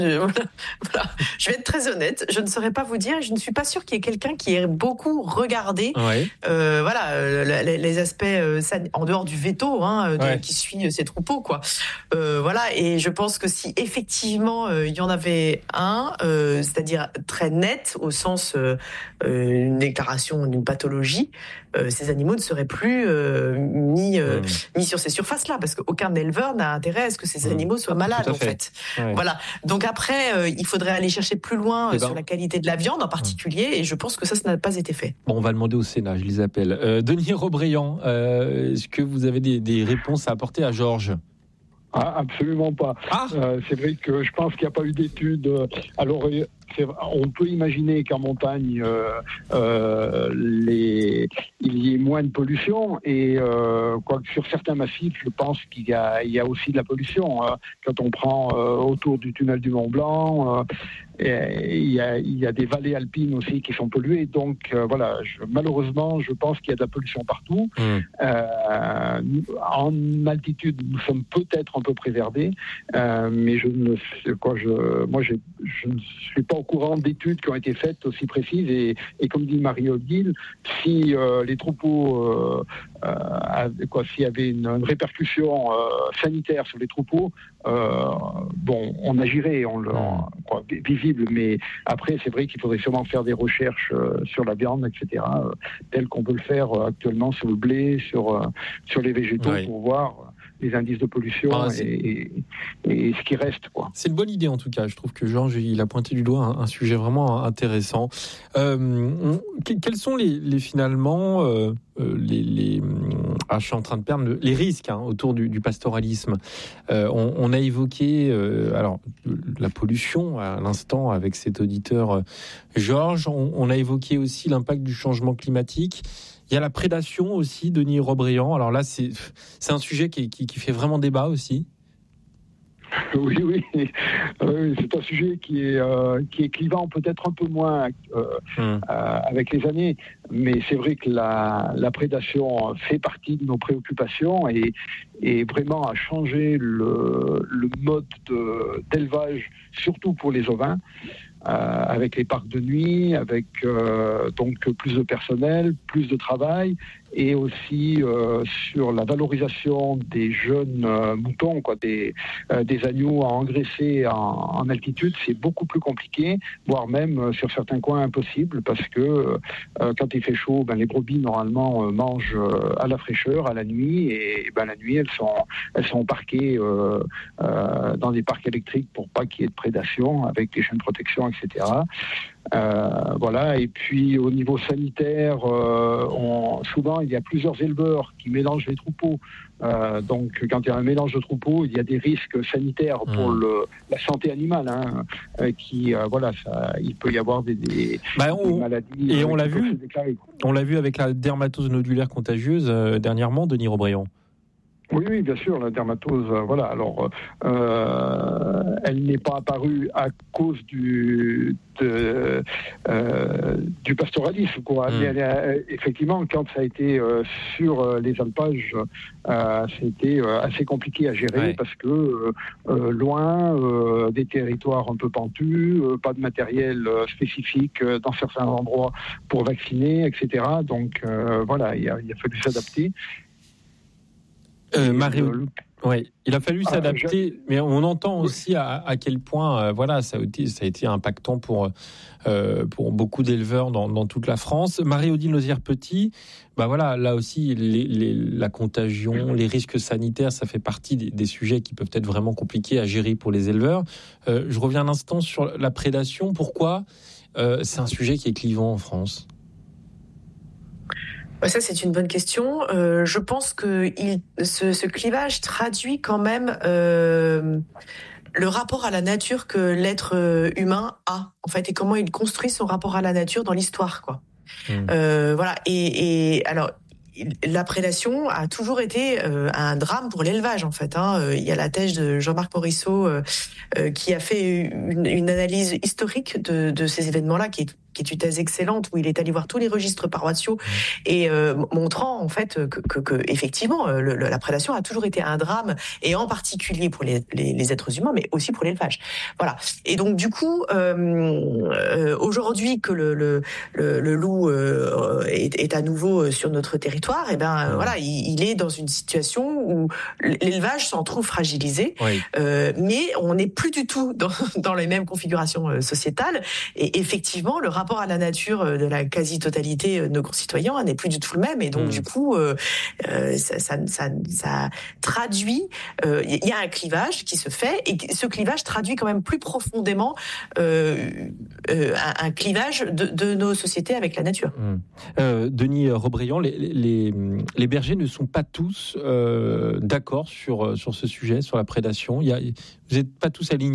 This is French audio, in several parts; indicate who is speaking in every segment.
Speaker 1: Voilà. Je vais être très honnête, je ne saurais pas vous dire. Je ne suis pas sûre qu'il y ait quelqu'un qui ait beaucoup regardé, les aspects en dehors du veto qui suit ces troupeaux, quoi. Voilà. Et je pense que si effectivement il y en avait un, c'est-à-dire très net au sens une déclaration d'une pathologie, ces animaux ne seraient plus mis sur ces surfaces-là, parce qu'aucun éleveur n'a intérêt à ce que ces animaux soient malades, en fait. Ouais. Voilà. Donc après, il faudrait aller chercher plus loin sur la qualité de la viande en particulier, et je pense que ça n'a pas été fait.
Speaker 2: Bon, on va demander au Sénat, je les appelle. Denis Robreillan, est-ce que vous avez des réponses à apporter à Georges ?
Speaker 3: Absolument pas. C'est vrai que je pense qu'il n'y a pas eu d'études. Alors, on peut imaginer qu'en montagne, il y ait moins de pollution, et quoique sur certains massifs, je pense qu'il y a aussi de la pollution. Quand on prend autour du tunnel du Mont Blanc, il y a des vallées alpines aussi qui sont polluées. Donc voilà, malheureusement, je pense qu'il y a de la pollution partout. En altitude, nous sommes peut-être un peu préservés, mais je ne suis pas au courant d'études qui ont été faites aussi précises, et comme dit Marie-Odile, si les troupeaux s'il y avait une répercussion sanitaire sur les troupeaux, on agirait, visible, mais après c'est vrai qu'il faudrait sûrement faire des recherches sur la viande, etc., tel qu'on peut le faire actuellement sur le blé, sur les végétaux, pour voir les indices de pollution et ce qui reste, quoi.
Speaker 2: C'est une bonne idée, en tout cas. Je trouve que Georges, il a pointé du doigt un sujet vraiment intéressant. Quels sont finalement je suis en train de perdre les risques autour du pastoralisme. On a évoqué la pollution à l'instant avec cet auditeur Georges. On a évoqué aussi l'impact du changement climatique. Il y a la prédation aussi, Denis Robreillan. Alors là, c'est un sujet qui fait vraiment débat aussi.
Speaker 3: Oui, c'est un sujet qui est clivant, peut-être un peu moins avec les années, mais c'est vrai que la prédation fait partie de nos préoccupations et vraiment a changé le mode d'élevage, surtout pour les ovins. Avec les parcs de nuit, avec donc plus de personnel, plus de travail, et aussi sur la valorisation des jeunes moutons, des agneaux à engraisser en altitude, c'est beaucoup plus compliqué, voire même sur certains coins impossible, parce que quand il fait chaud, les brebis normalement mangent à la fraîcheur, à la nuit, et la nuit elles sont parquées dans des parcs électriques pour pas qu'il y ait de prédation, avec des chaînes de protection, etc. Voilà. Et puis au niveau sanitaire, souvent il y a plusieurs éleveurs qui mélangent les troupeaux. Donc quand il y a un mélange de troupeaux, il y a des risques sanitaires pour la santé animale, il peut y avoir des maladies.
Speaker 2: Et on l'a vu avec la dermatose nodulaire contagieuse dernièrement, Denis Robreillan.
Speaker 3: Oui, bien sûr, la dermatose, alors elle n'est pas apparue à cause du pastoralisme, mais effectivement, quand ça a été sur les alpages, c'était assez compliqué à gérer, parce que loin des territoires un peu pentus, pas de matériel spécifique dans certains endroits pour vacciner, etc. Donc il a fallu s'adapter.
Speaker 2: Il a fallu s'adapter, mais on entend aussi à quel point ça a été impactant pour beaucoup d'éleveurs dans toute la France. Marie-Odile Nozière-Petit, là aussi la contagion, les risques sanitaires, ça fait partie des sujets qui peuvent être vraiment compliqués à gérer pour les éleveurs. Je reviens un instant sur la prédation. Pourquoi c'est un sujet qui est clivant en France ?
Speaker 1: Ça, c'est une bonne question. Je pense que ce clivage traduit quand même le rapport à la nature que l'être humain a, en fait, et comment il construit son rapport à la nature dans l'histoire, quoi. Et alors, la prédation a toujours été un drame pour l'élevage, en fait. Il y a la thèse de Jean-Marc Morisseau qui a fait une analyse historique de ces événements-là qui est qui est une thèse excellente où il est allé voir tous les registres paroissiaux et montrant en fait que effectivement la prédation a toujours été un drame, et en particulier pour les êtres humains, mais aussi pour l'élevage. Voilà. Et donc du coup, aujourd'hui que le loup est à nouveau sur notre territoire, et voilà, il est dans une situation où l'élevage s'en trouve fragilisé, mais on n'est plus du tout dans les mêmes configurations sociétales, et effectivement le rapport à la nature de la quasi-totalité de nos concitoyens n'est plus du tout le même, et donc du coup ça traduit, il y a un clivage qui se fait, et ce clivage traduit quand même plus profondément un clivage de nos sociétés avec la nature.
Speaker 2: Denis Rebriand, les bergers ne sont pas tous d'accord sur ce sujet, sur la prédation. Vous n'êtes pas tous alignés ?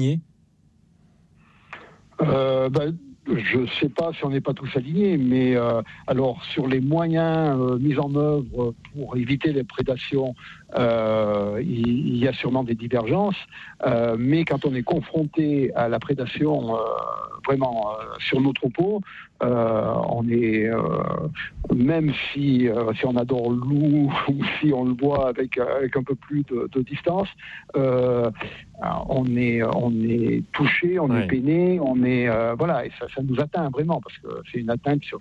Speaker 3: Je ne sais pas si on n'est pas tous alignés, mais alors sur les moyens mis en œuvre pour éviter les prédations, il y a sûrement des divergences, mais quand on est confronté à la prédation vraiment sur nos troupeaux, on est, même si on adore le loup ou si on le voit avec un peu plus de distance, on est touché, on est peiné, on est voilà, et ça nous atteint vraiment, parce que c'est une atteinte sur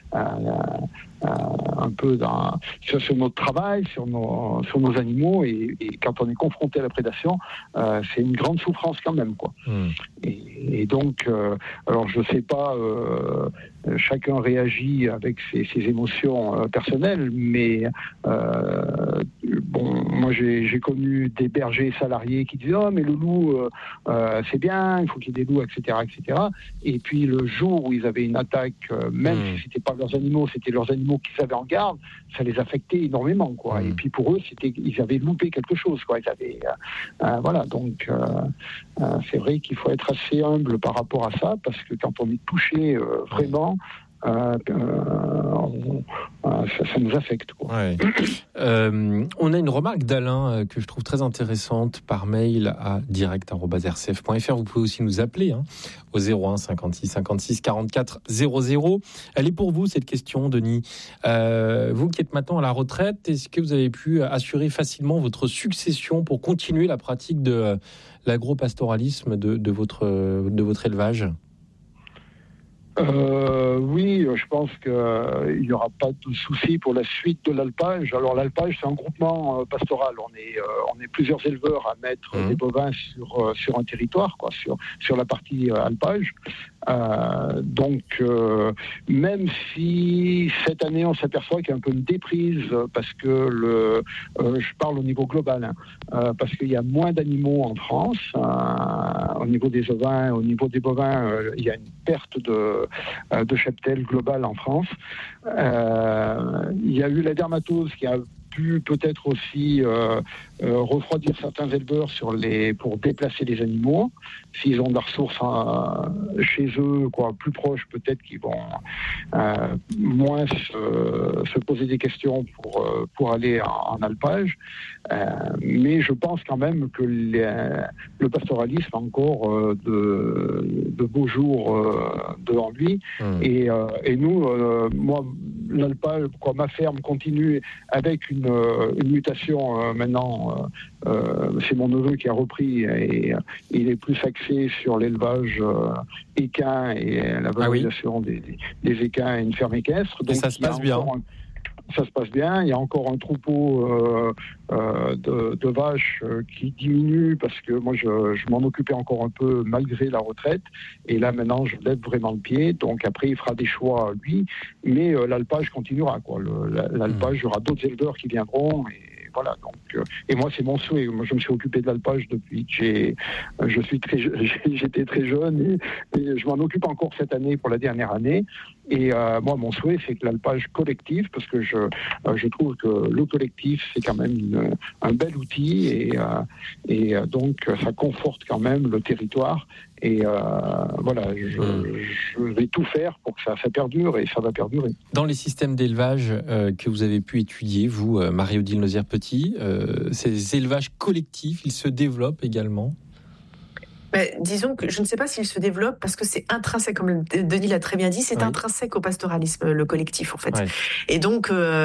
Speaker 3: un peu sur notre travail, sur nos animaux, et quand on est confronté à la prédation, c'est une grande souffrance quand même, quoi. Et donc, alors je sais pas, chacun réagit avec ses émotions personnelles, mais bon, moi j'ai connu des bergers salariés qui disaient mais le loup c'est bien, il faut qu'il y ait des loups, etc., etc. Et puis le jour où ils avaient une attaque, même si c'était pas leurs animaux, c'était leurs animaux qu'ils avaient en garde, ça les affectait énormément, quoi. Et puis pour eux, ils avaient loupé quelque chose, quoi. Ils avaient voilà, donc c'est vrai qu'il faut être assez humble par rapport à ça, parce que quand on est touché vraiment, ça nous affecte, quoi.
Speaker 2: On a une remarque d'Alain que je trouve très intéressante par mail à direct@rcf.fr. Vous pouvez aussi nous appeler au 01 56 56 44 00. Elle est pour vous, cette question, Denis. Vous qui êtes maintenant à la retraite, est-ce que vous avez pu assurer facilement votre succession pour continuer la pratique de l'agropastoralisme de votre élevage ?
Speaker 3: Oui, je pense qu'il n'y aura pas de souci pour la suite de l'alpage. Alors l'alpage, c'est un groupement pastoral. On est plusieurs éleveurs à mettre des bovins sur un territoire, quoi, sur la partie alpage. Donc, même si cette année on s'aperçoit qu'il y a un peu une déprise, parce que je parle au niveau global, parce qu'il y a moins d'animaux en France, au niveau des ovins, au niveau des bovins, il y a une perte de cheptel global en France. Il y a eu la dermatose qui a pu peut-être aussi refroidir certains éleveurs pour déplacer les animaux. S'ils ont de la ressource chez eux, quoi, plus proche, peut-être qu'ils vont moins se poser des questions pour aller en alpage. Mais je pense quand même que le pastoralisme a encore de beaux jours devant lui. Et nous, moi, l'alpage, ma ferme continue avec une mutation maintenant. C'est mon neveu qui a repris, et il est plus axé sur l'élevage équin et la valorisation des équins et une ferme équestre. Donc,
Speaker 2: et ça se passe bien.
Speaker 3: Ça se passe bien. Il y a encore un troupeau de vaches qui diminue, parce que moi je m'en occupais encore un peu malgré la retraite, et là maintenant je lève vraiment le pied. Donc après il fera des choix lui, mais l'alpage continuera, quoi. L'alpage, il y aura d'autres éleveurs qui viendront, et voilà. Donc et moi c'est mon souhait. Moi je me suis occupé de l'alpage depuis que j'étais très jeune, et je m'en occupe encore cette année pour la dernière année. Et moi, mon souhait, c'est que l'alpage collectif, parce que je trouve que le collectif, c'est quand même un bel outil, et donc ça conforte quand même le territoire. Et voilà, je vais tout faire pour que ça perdure, et ça va perdurer.
Speaker 2: Dans les systèmes d'élevage que vous avez pu étudier, vous, Marie-Odile Nozière-Petit, ces élevages collectifs, ils se développent également ?
Speaker 1: Disons que je ne sais pas s'il se développe parce que c'est intrinsèque, comme Denis l'a très bien dit, c'est intrinsèque au pastoralisme, le collectif en fait. Ouais. Et donc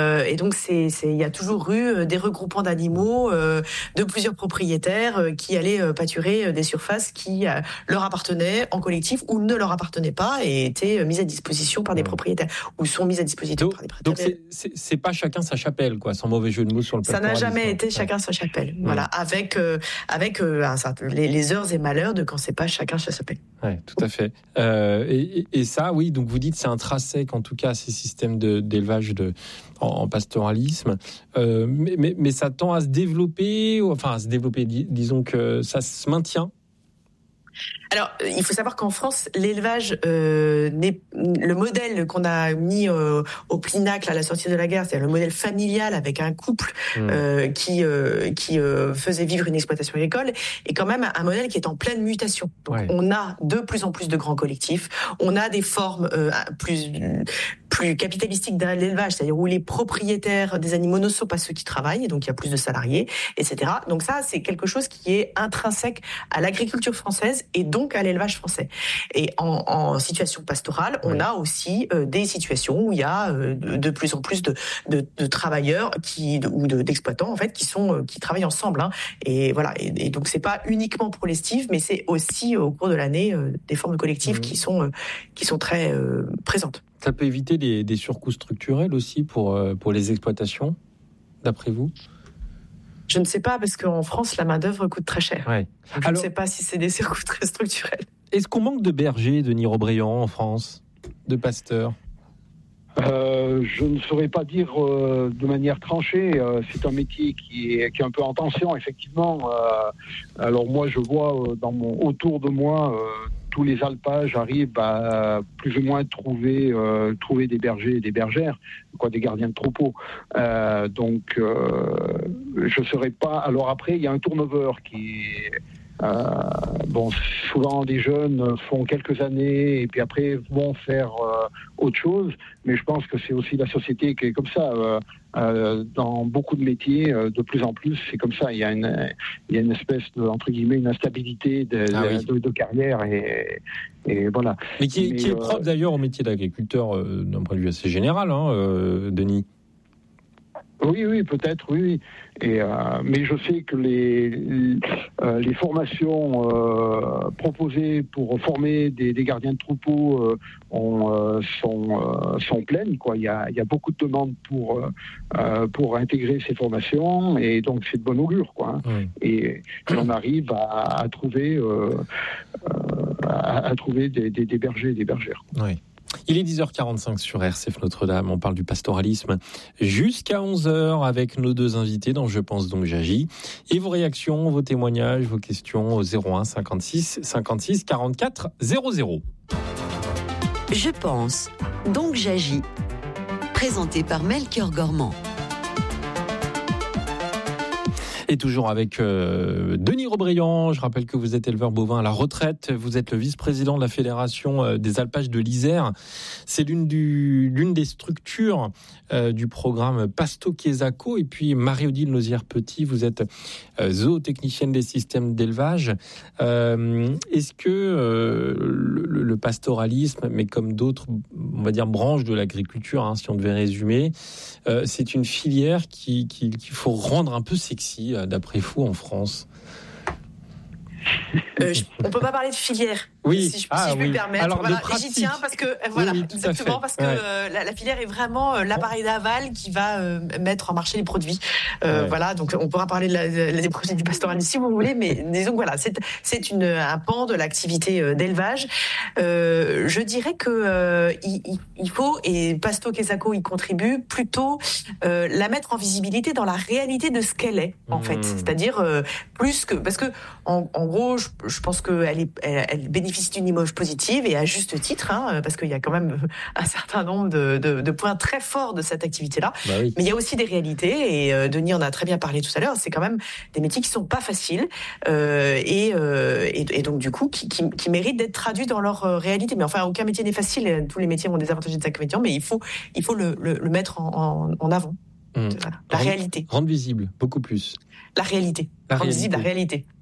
Speaker 1: il y a toujours eu des regroupements d'animaux de plusieurs propriétaires qui allaient pâturer des surfaces qui leur appartenaient en collectif ou ne leur appartenaient pas et étaient mises à disposition par des propriétaires ou sont mises à disposition par des propriétaires.
Speaker 2: Donc c'est pas chacun sa chapelle, quoi, sans mauvais jeu de mots sur le pastoralisme.
Speaker 1: Ça n'a jamais été chacun sa chapelle. Voilà, avec les heures et malheurs de quand c'est pas chacun sa chapelle.
Speaker 2: Oui, tout à fait. Et ça, oui, donc vous dites c'est intrinsèque en tout cas ces systèmes d'élevage en pastoralisme, mais ça tend à se développer, disons que ça se maintient.
Speaker 1: Alors, il faut savoir qu'en France, l'élevage, le modèle qu'on a mis au pinacle à la sortie de la guerre, c'est-à-dire le modèle familial avec un couple qui faisait vivre une exploitation agricole, est quand même un modèle qui est en pleine mutation. Donc, on a de plus en plus de grands collectifs, on a des formes plus capitalistiques de l'élevage, c'est-à-dire où les propriétaires des animaux ne sont pas ceux qui travaillent, et donc il y a plus de salariés, etc. Donc ça, c'est quelque chose qui est intrinsèque à l'agriculture française et donc à l'élevage français. Et en situation pastorale, on a aussi des situations où il y a de plus en plus de travailleurs ou d'exploitants en fait qui travaillent ensemble. Hein. Et voilà. Et donc c'est pas uniquement pour l'estive, mais c'est aussi au cours de l'année des formes collectives qui sont très présentes.
Speaker 2: Ça peut éviter des surcoûts structurels aussi pour les exploitations, d'après vous ?
Speaker 1: Je ne sais pas, parce qu'en France, la main-d'œuvre coûte très cher.
Speaker 2: Ouais.
Speaker 1: Je ne sais pas si c'est des surcoûts très structurels.
Speaker 2: Est-ce qu'on manque de bergers, Denis Robreillant, en France, de pasteurs ?
Speaker 3: Je ne saurais pas dire de manière tranchée. C'est un métier qui est un peu en tension, effectivement. Alors moi, je vois autour de moi... tous les alpages arrivent à plus ou moins trouver des bergers et des bergères, des gardiens de troupeaux. Donc, je ne saurais pas. Alors après, il y a un turnover qui est... souvent les jeunes font quelques années et puis après vont faire autre chose, mais je pense que c'est aussi la société qui est comme ça. Dans beaucoup de métiers, de plus en plus, c'est comme ça. Il y a une espèce de, entre guillemets, une instabilité de carrière et voilà.
Speaker 2: Mais qui est propre d'ailleurs au métier d'agriculteur d'un point de vue assez général, Denis.
Speaker 3: Oui, peut-être, oui. Mais je sais que les formations proposées pour former des gardiens de troupeaux sont pleines, quoi. Il y a beaucoup de demandes pour intégrer ces formations, et donc c'est de bon augure, quoi. Hein. Oui. Et on arrive à trouver des bergers et des bergères.
Speaker 2: Oui. Il est 10h45 sur RCF Notre-Dame, on parle du pastoralisme jusqu'à 11h avec nos deux invités dans Je pense donc j'agis. Et vos réactions, vos témoignages, vos questions au 01 56 56 44 00.
Speaker 4: Je pense donc j'agis. Présenté par Melchior Gormand.
Speaker 2: Et toujours avec Denis Robreillant. Je rappelle que vous êtes éleveur bovin à la retraite. Vous êtes le vice-président de la Fédération des alpages de l'Isère. C'est l'une des structures du programme Pasto Quesaco. Et puis Marie-Odile Lauzière-Petit, vous êtes zootechnicienne des systèmes d'élevage. Est-ce que le pastoralisme, mais comme d'autres, on va dire, branches de l'agriculture, si on devait résumer, c'est une filière qu'il faut rendre un peu sexy, d'après vous, en France?
Speaker 1: On ne peut pas parler de filière, si je puis me permettre.
Speaker 2: Alors,
Speaker 1: j'y tiens parce que la filière est vraiment l'appareil d'aval qui va mettre en marché les produits. Donc on pourra parler des produits du pastoralisme si vous voulez, mais disons que c'est un pan de l'activité d'élevage. Je dirais que il faut, et Pasto Quesaco y contribue, plutôt la mettre en visibilité dans la réalité de ce qu'elle est, en fait. C'est-à-dire plus que... Parce que, en gros, je pense qu'elle bénéficie d'une image positive, et à juste titre, parce qu'il y a quand même un certain nombre de points très forts de cette activité-là. Mais il y a aussi des réalités, et Denis en a très bien parlé tout à l'heure, c'est quand même des métiers qui ne sont pas faciles, et donc du coup, qui méritent d'être traduits dans leur réalité. Mais enfin, aucun métier n'est facile, tous les métiers ont des avantages et des inconvénients, mais il faut le mettre en avant. Voilà. La réalité.
Speaker 2: Rendre visible, beaucoup plus.
Speaker 1: La réalité. Rendre visible la réalité.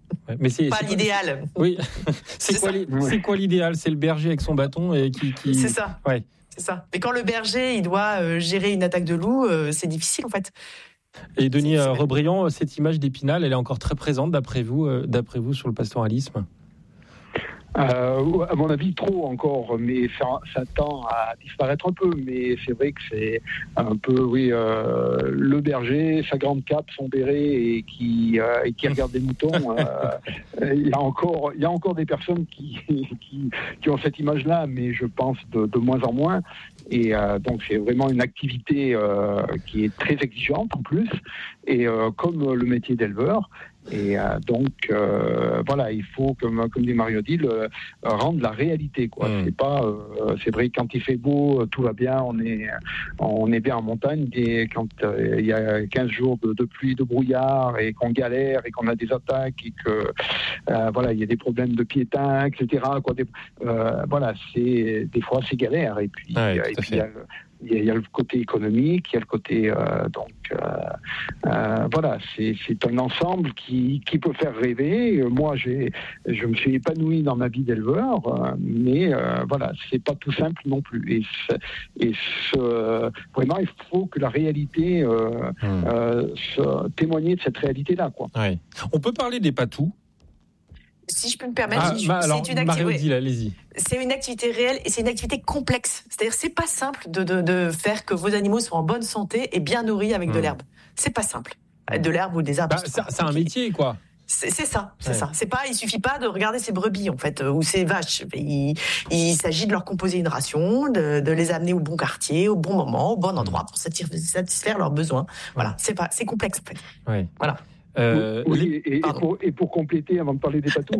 Speaker 2: Ouais, mais c'est
Speaker 1: l'idéal.
Speaker 2: Oui. C'est quoi l'idéal ? C'est le berger avec son bâton et qui...
Speaker 1: C'est ça.
Speaker 2: Ouais.
Speaker 1: C'est ça. Et quand le berger, il doit gérer une attaque de loup, c'est difficile en fait.
Speaker 2: Et Denis Rebriand, cette image d'Épinal, elle est encore très présente d'après vous sur le pastoralisme ?
Speaker 3: À mon avis, trop encore, mais ça tend à disparaître un peu. Mais c'est vrai que c'est un peu, le berger, sa grande cape, son béret et qui regarde des moutons. Il y a encore des personnes qui ont cette image-là, mais je pense de moins en moins. Et donc c'est vraiment une activité qui est très exigeante en plus, et comme le métier d'éleveur. Et donc voilà, il faut, comme dit Marie-Odile, rendre la réalité, quoi. C'est pas, c'est vrai que quand il fait beau, tout va bien, on est bien en montagne. Et quand il y a 15 jours de pluie, de brouillard, et qu'on galère, et qu'on a des attaques, et que voilà, il y a des problèmes de piétins, etc. Quoi. Voilà, des fois c'est galère. Et puis il y a le côté économique, il y a le côté voilà, c'est un ensemble qui peut faire rêver. Moi, je me suis épanoui dans ma vie d'éleveur, mais voilà, c'est pas tout simple non plus. Vraiment, il faut que la réalité témoigner de cette réalité-là, quoi.
Speaker 2: Ouais. On peut parler des patous.
Speaker 1: Si je peux me permettre,
Speaker 2: allez-y.
Speaker 1: C'est une activité réelle et c'est une activité complexe. C'est-à-dire, c'est pas simple de faire que vos animaux soient en bonne santé et bien nourris avec de l'herbe. C'est pas simple. De l'herbe ou des arbres.
Speaker 2: C'est un métier, quoi.
Speaker 1: C'est ça. C'est pas, il suffit pas de regarder ses brebis, en fait, ou ses vaches. Il s'agit de leur composer une ration, de les amener au bon quartier, au bon moment, au bon endroit pour satisfaire leurs besoins. Voilà. C'est complexe, en fait.
Speaker 2: Ouais.
Speaker 1: Voilà.
Speaker 3: Et pour compléter, avant de parler des patous,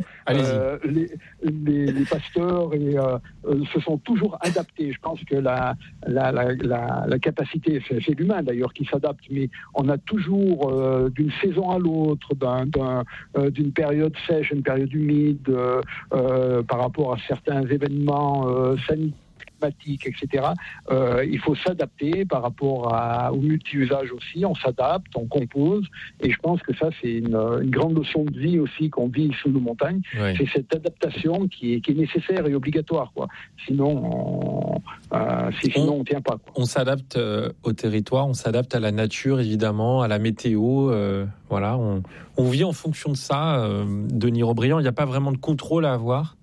Speaker 3: les pasteurs se sont toujours adaptés. Je pense que la capacité, c'est l'humain d'ailleurs qui s'adapte, mais on a toujours, d'une saison à l'autre, d'une période sèche, une période humide, par rapport à certains événements sanitaires, etc. Il faut s'adapter par rapport au multi-usage aussi. On s'adapte, on compose, et je pense que ça, c'est une grande leçon de vie aussi qu'on vit sous nos montagnes. Oui. C'est cette adaptation qui est nécessaire et obligatoire, quoi. Sinon, on tient pas, quoi.
Speaker 2: On s'adapte au territoire, on s'adapte à la nature, évidemment, à la météo. Voilà, on vit en fonction de ça. Denis Rebriand, il n'y a pas vraiment de contrôle à avoir.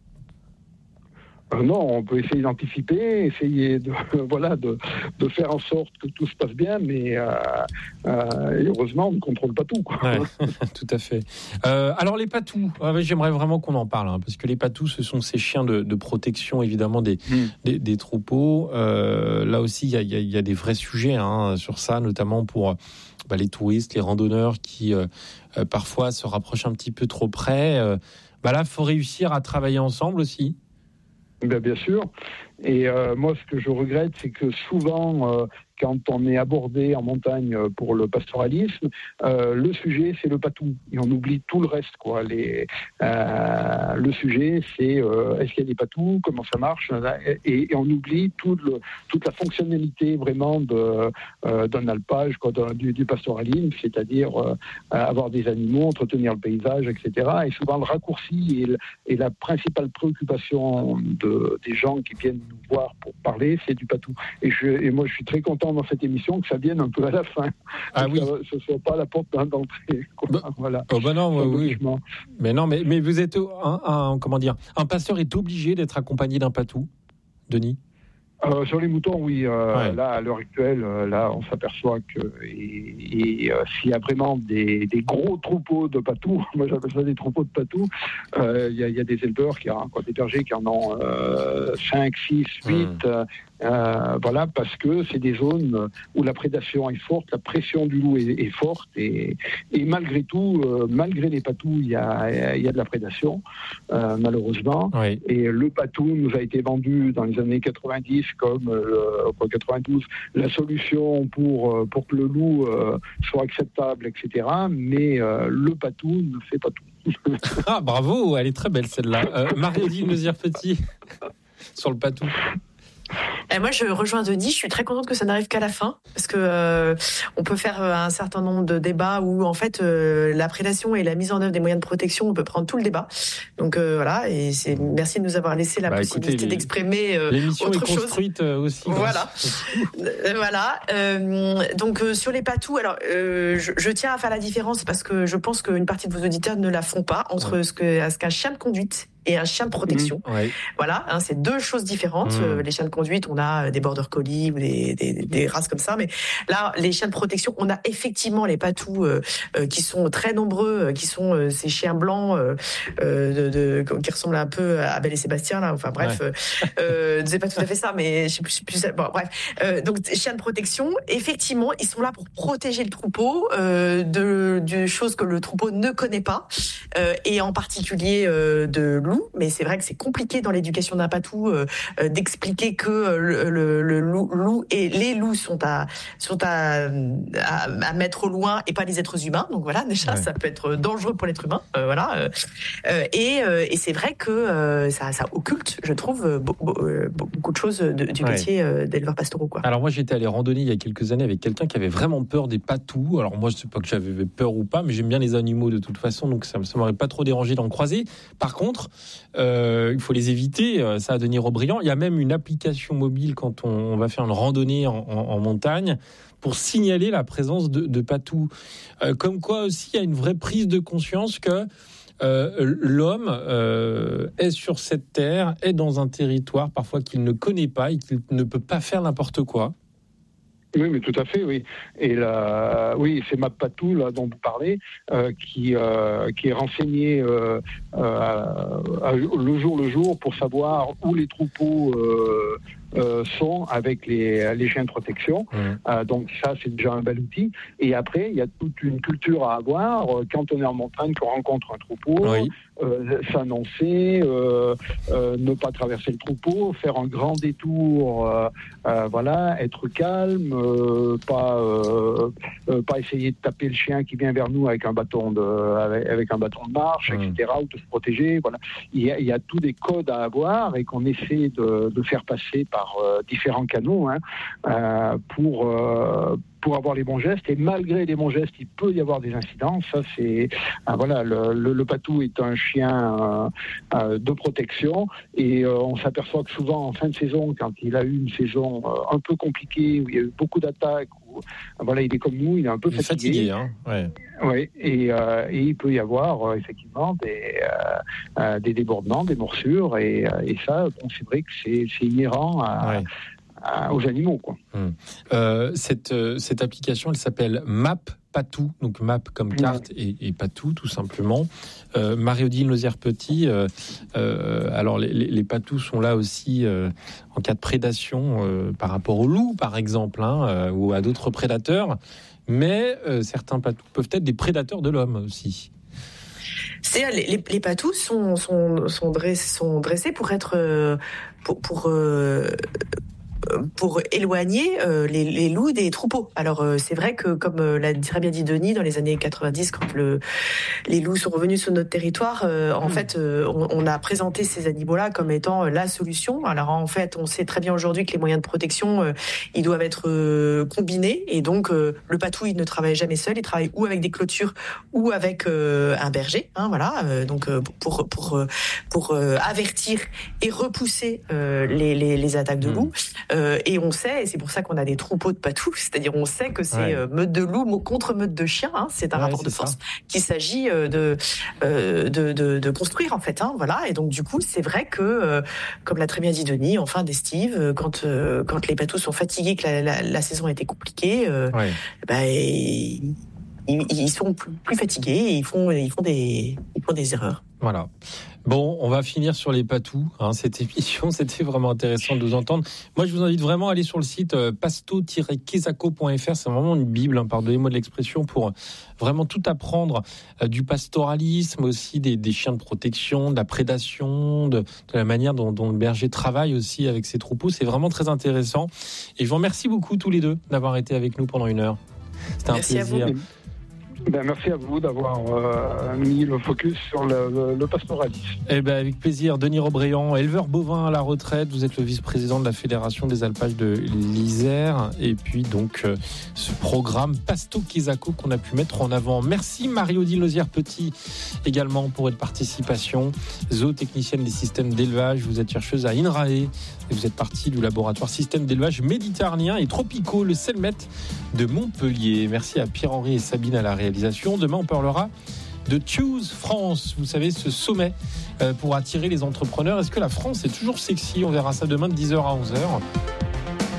Speaker 3: Non, on peut essayer d'anticiper, essayer de faire en sorte que tout se passe bien, mais heureusement, on ne contrôle pas tout, quoi.
Speaker 2: Ouais, tout à fait. Alors les patous, j'aimerais vraiment qu'on en parle, parce que les patous, ce sont ces chiens de protection, évidemment, des troupeaux. Là aussi, il y a des vrais sujets sur ça, notamment pour les touristes, les randonneurs qui parfois se rapprochent un petit peu trop près. Là, il faut réussir à travailler ensemble aussi.
Speaker 3: Bien sûr. Et moi, ce que je regrette, c'est que souvent, quand on est abordé en montagne pour le pastoralisme, le sujet, c'est le patou. Et on oublie tout le reste, quoi. Le sujet, c'est est-ce qu'il y a des patous, comment ça marche, et on oublie toute la fonctionnalité vraiment d'un alpage, quoi, du pastoralisme, c'est-à-dire avoir des animaux, entretenir le paysage, etc. Et souvent, le raccourci et la principale préoccupation des gens qui viennent nous voir pour parler, c'est du patou. Et moi, je suis très content dans cette émission que ça vienne un peu à la fin.
Speaker 2: Ah oui.
Speaker 3: Ce ne soit pas la porte d'entrée. Voilà.
Speaker 2: Non, oui. Mais vous êtes un pasteur est obligé d'être accompagné d'un patou, Denis?
Speaker 3: Sur les moutons, oui. Là, à l'heure actuelle, on s'aperçoit que s'il y a vraiment des gros troupeaux de patous, moi j'appelle ça des troupeaux de patous, il y a des éleveurs des bergers qui en ont 5, 6, 8. Voilà, parce que c'est des zones où la prédation est forte, la pression du loup est forte, et malgré tout, malgré les patous, il y a de la prédation, malheureusement. Oui. Et le patou nous a été vendu dans les années 90 comme 92 la solution pour que le loup soit acceptable, etc. Mais le patou ne fait pas tout.
Speaker 2: Ah, bravo, elle est très belle celle-là. Marie-Odile Lozère-Petit sur le patou.
Speaker 1: Et moi, je rejoins Denis. Je suis très contente que ça n'arrive qu'à la fin, parce que on peut faire un certain nombre de débats où en fait la prédation et la mise en œuvre des moyens de protection, on peut prendre tout le débat. Donc voilà, et merci de nous avoir laissé la possibilité d'exprimer
Speaker 2: l'émission
Speaker 1: autre
Speaker 2: est construite
Speaker 1: chose.
Speaker 2: Aussi.
Speaker 1: Voilà, voilà. Donc sur les patous, alors je tiens à faire la différence parce que je pense qu'une partie de vos auditeurs ne la font pas entre ce qu'un chien de conduite et un chien de protection. Voilà, c'est deux choses différentes. Les chiens de conduite, on a des border collies ou des races comme ça, mais là, les chiens de protection, on a effectivement les patous qui sont très nombreux, qui sont ces chiens blancs qui ressemblent un peu à Belle et Sébastien là. Enfin bref, c'est pas tout à fait ça, mais je sais plus. Bon, bref, donc chiens de protection, effectivement, ils sont là pour protéger le troupeau de choses que le troupeau ne connaît pas, et en particulier de loups. Mais c'est vrai que c'est compliqué dans l'éducation d'un patou d'expliquer que le loup et les loups sont à mettre au loin et pas les êtres humains. Donc voilà, déjà ça peut être dangereux pour l'être humain. Voilà. Et c'est vrai que ça occulte, je trouve, beaucoup de choses du métier d'éleveur pastoraux, quoi.
Speaker 2: Alors moi j'étais allé randonner il y a quelques années avec quelqu'un qui avait vraiment peur des patous. Alors moi je sais pas que j'avais peur ou pas, mais j'aime bien les animaux de toute façon, donc ça m'aurait pas trop dérangé d'en croiser. Par contre, il faut les éviter, ça a Denis Robriand. Il y a même une application mobile quand on va faire une randonnée en montagne pour signaler la présence de patous. Comme quoi aussi, il y a une vraie prise de conscience que l'homme est sur cette terre, est dans un territoire parfois qu'il ne connaît pas et qu'il ne peut pas faire n'importe quoi.
Speaker 3: Oui, mais tout à fait, oui. Et là, oui, c'est MapPatou là dont vous parlez, qui est renseigné le jour pour savoir où les troupeaux sont avec les chiens de protection. Donc ça, c'est déjà un bel outil. Et après, il y a toute une culture à avoir. Quand on est en montagne, qu'on rencontre un troupeau, s'annoncer, ne pas traverser le troupeau, faire un grand détour, voilà, être calme, pas essayer de taper le chien qui vient vers nous avec un bâton de marche, etc., ou de se protéger. Voilà, il y a tous des codes à avoir et qu'on essaie de faire passer par différents canaux pour avoir les bons gestes. Et malgré les bons gestes, il peut y avoir des incidents. Ça, c'est voilà, le patou est un chien de protection, et on s'aperçoit que souvent en fin de saison, quand il a eu une saison un peu compliquée où il y a eu beaucoup d'attaques, voilà, il est comme nous, il est un peu fatigué. Et il peut y avoir effectivement des débordements, des morsures, et ça, bon, c'est vrai que c'est inhérent aux animaux, quoi.
Speaker 2: Cette application, elle s'appelle MapPatou, donc map comme carte et patou tout simplement. Marie-Odile Lozère-Petit, alors les patous sont là aussi en cas de prédation par rapport aux loups par exemple, ou à d'autres prédateurs, mais certains patous peuvent être des prédateurs de l'homme aussi.
Speaker 1: Les patous sont dressés pour être pour éloigner les loups des troupeaux. Alors c'est vrai que, comme l'a très bien dit Denis, dans les années 90, quand les loups sont revenus sur notre territoire, en fait, on a présenté ces animaux-là comme étant la solution. Alors en fait, on sait très bien aujourd'hui que les moyens de protection, ils doivent être combinés, et donc le patou, il ne travaille jamais seul, il travaille ou avec des clôtures ou avec un berger, voilà, donc pour avertir et repousser les attaques de loups. Et on sait, et c'est pour ça qu'on a des troupeaux de patous, c'est-à-dire on sait que c'est meute de loups contre meute de chiens, c'est un rapport de force qu'il s'agit de construire, en fait, voilà. Et donc du coup, c'est vrai que, comme l'a très bien dit Denis, en fin d'estive, quand les patous sont fatigués, que la saison a été compliquée, ils sont plus fatigués et ils font des erreurs.
Speaker 2: Voilà. Bon, on va finir sur les patous, cette émission. C'était vraiment intéressant de vous entendre. Moi, je vous invite vraiment à aller sur le site pasto-quesaco.fr. C'est vraiment une bible, pardonnez-moi de l'expression, pour vraiment tout apprendre du pastoralisme, aussi des chiens de protection, de la prédation, de la manière dont le berger travaille aussi avec ses troupeaux. C'est vraiment très intéressant. Et je vous remercie beaucoup tous les deux d'avoir été avec nous pendant 1 heure. C'était un plaisir.
Speaker 3: Merci à vous d'avoir mis le focus sur le pastoralisme.
Speaker 2: Avec plaisir. Denis Robréant, éleveur bovin à la retraite. Vous êtes le vice-président de la Fédération des alpages de l'Isère. Et puis donc ce programme Pasto Quesaco qu'on a pu mettre en avant. Merci Marie-Odile Lauzière-Petit également pour votre participation. Zootechnicienne des systèmes d'élevage. Vous êtes chercheuse à INRAE et vous êtes partie du laboratoire système d'élevage méditerranéen et tropicaux, le CELMET de Montpellier. Merci à Pierre-Henri et Sabine à la réalisation. Demain, on parlera de Choose France. Vous savez, ce sommet pour attirer les entrepreneurs. Est-ce que la France est toujours sexy ? On verra ça demain de 10h à 11h.